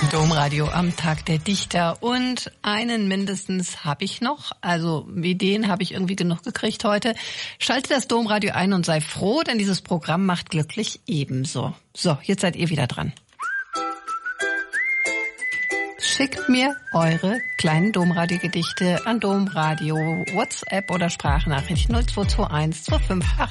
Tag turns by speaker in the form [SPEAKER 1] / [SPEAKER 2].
[SPEAKER 1] Domradio am Tag der Dichter und einen mindestens habe ich noch, also Ideen habe ich irgendwie genug gekriegt heute. Schalte das Domradio ein und sei froh, denn dieses Programm macht glücklich ebenso. So, jetzt seid ihr wieder dran. Schickt mir eure kleinen Domradio-Gedichte an Domradio, WhatsApp oder Sprachnachricht 0221 25